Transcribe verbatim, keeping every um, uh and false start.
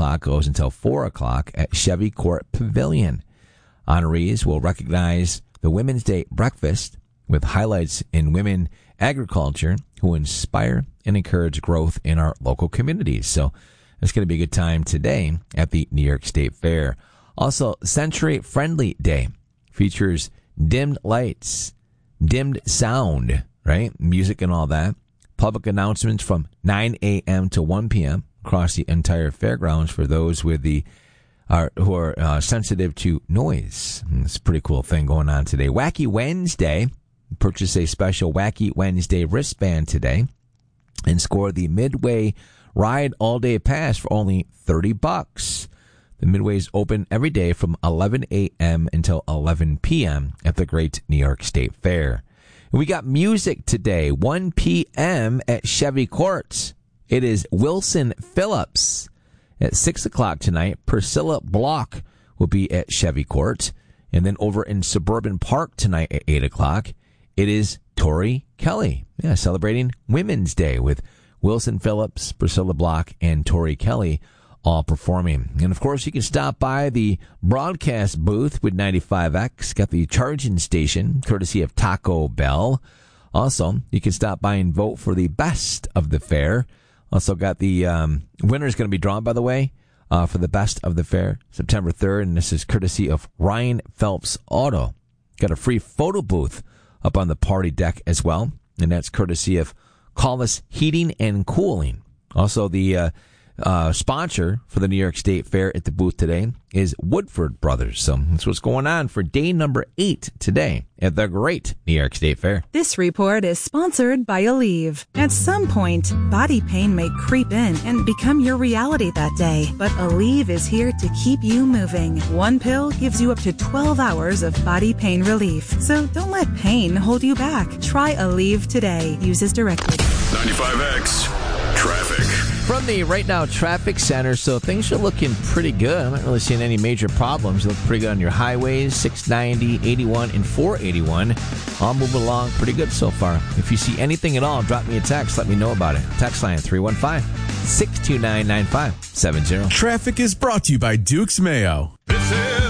o'clock, goes until four o'clock at Chevy Court Pavilion. Honorees will recognize the Women's Day breakfast with highlights in women agriculture who inspire and encourage growth in our local communities. So it's going to be a good time today at the New York State Fair. Also, Century Friendly Day features dimmed lights, dimmed sound, right? Music and all that. Public announcements from nine a.m. to one p.m. across the entire fairgrounds for those with the uh, who are uh, sensitive to noise. It's a pretty cool thing going on today. Wacky Wednesday. Purchase a special Wacky Wednesday wristband today and score the Midway Ride All-Day Pass for only thirty bucks. The Midway is open every day from eleven a.m. until eleven p.m. at the Great New York State Fair. And we got music today, one p.m. at Chevy Court. It is Wilson Phillips. At six o'clock tonight, Priscilla Block will be at Chevy Court. And then over in Suburban Park tonight at eight o'clock, it is Tori Kelly. Yeah, celebrating Women's Day with Wilson Phillips, Priscilla Block, and Tori Kelly all performing. And, of course, you can stop by the broadcast booth with ninety-five X. Got the charging station, courtesy of Taco Bell. Also, you can stop by and vote for the best of the fair. Also got the um, winner is going to be drawn, by the way, uh, for the best of the fair, September third. And this is courtesy of Ryan Phelps Auto. Got a free photo booth up on the party deck as well. And that's courtesy of Collis Heating and Cooling. Also, the uh, uh, sponsor for the New York State Fair at the booth today is Woodford Brothers. So that's what's going on for day number eight today at the Great New York State Fair. This report is sponsored by Aleve. At some point, body pain may creep in and become your reality that day. But Aleve is here to keep you moving. One pill gives you up to twelve hours of body pain relief. So don't let pain hold you back. Try Aleve today. Use as directed. ninety-five X Traffic. From the Right Now Traffic Center, so things are looking pretty good. I'm not really seeing any major problems. You look pretty good on your highways, six ninety, eighty-one, and four eighty-one. All moving along pretty good so far. If you see anything at all, drop me a text. Let me know about it. Text line three one five, six two nine, nine five seven zero. Traffic is brought to you by Duke's Mayo. This is